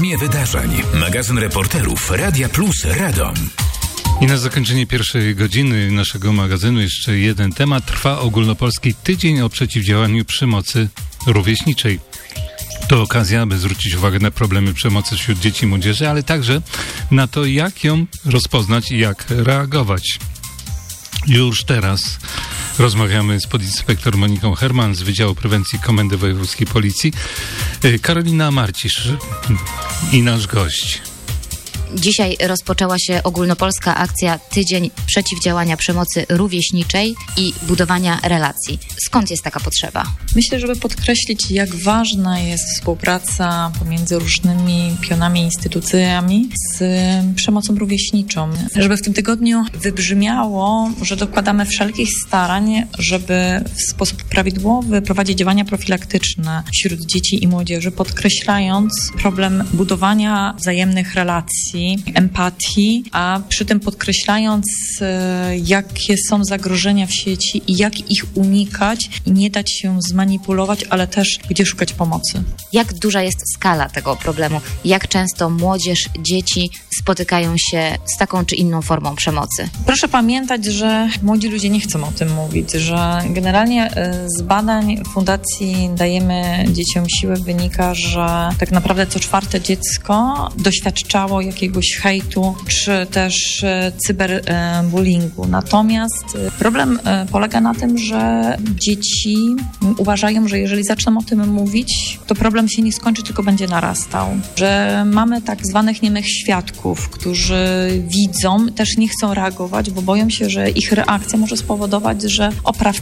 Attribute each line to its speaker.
Speaker 1: Ramię wydarzeń. Magazyn reporterów Radia Plus Radom.
Speaker 2: I na zakończenie pierwszej godziny naszego magazynu jeszcze jeden temat. Trwa ogólnopolski tydzień o przeciwdziałaniu przemocy rówieśniczej. To okazja, aby zwrócić uwagę na problemy przemocy wśród dzieci i młodzieży, ale także na to, jak ją rozpoznać i jak reagować. Już teraz rozmawiamy z podinspektor Moniką Herman z Wydziału Prewencji Komendy Wojewódzkiej Policji. Karolina Marcisz i nasz gość.
Speaker 3: Dzisiaj rozpoczęła się ogólnopolska akcja Tydzień Przeciwdziałania Przemocy Rówieśniczej i budowania relacji. Skąd jest taka potrzeba?
Speaker 4: Myślę, żeby podkreślić, jak ważna jest współpraca pomiędzy różnymi pionami i instytucjami z przemocą rówieśniczą. Żeby w tym tygodniu wybrzmiało, że dokładamy wszelkich starań, żeby w sposób prawidłowy prowadzić działania profilaktyczne wśród dzieci i młodzieży, podkreślając problem budowania wzajemnych relacji, empatii, a przy tym podkreślając, jakie są zagrożenia w sieci i jak ich unikać i nie dać się zmanipulować, ale też gdzie szukać pomocy.
Speaker 3: Jak duża jest skala tego problemu? Jak często młodzież, dzieci spotykają się z taką czy inną formą przemocy?
Speaker 4: Proszę pamiętać, że młodzi ludzie nie chcą o tym mówić, że generalnie z badań Fundacji Dajemy Dzieciom Siłę wynika, że tak naprawdę co czwarte dziecko doświadczało jakiegoś hejtu, czy też cyberbullyingu. Natomiast problem polega na tym, że dzieci uważają, że jeżeli zaczną o tym mówić, to problem się nie skończy, tylko będzie narastał. Że mamy tak zwanych niemych świadków, którzy widzą, też nie chcą reagować, bo boją się, że ich reakcja może spowodować, że